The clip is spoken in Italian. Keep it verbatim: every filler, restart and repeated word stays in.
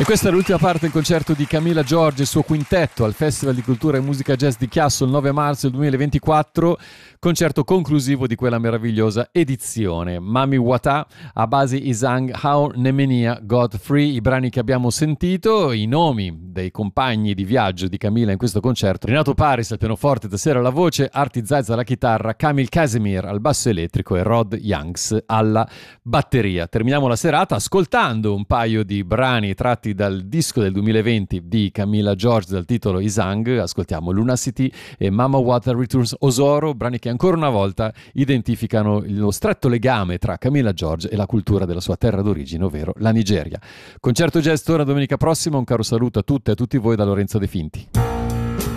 E questa è l'ultima parte del concerto di Camilla George e il suo quintetto al Festival di Cultura e Musica Jazz di Chiasso il nove marzo del duemilaventiquattro, concerto conclusivo di quella meravigliosa edizione. Mami Wata, Abasi Isang, How Nemenia Got Free, i brani che abbiamo sentito, i nomi dei compagni di viaggio di Camilla in questo concerto: Renato Paris al pianoforte, tastiera alla voce, Arti Zaiza alla chitarra, Kamil Casimir al basso elettrico e Rod Youngs alla batteria. Terminiamo la serata ascoltando un paio di brani tratti dal disco del duemilaventi di Camilla George dal titolo Isang. Ascoltiamo Lunacity e Mama Water Returns Osoro, brani che ancora una volta identificano lo stretto legame tra Camilla George e la cultura della sua terra d'origine, ovvero la Nigeria. Concerto Jazz torna domenica prossima. Un caro saluto a tutte e a tutti voi da Lorenzo De Finti.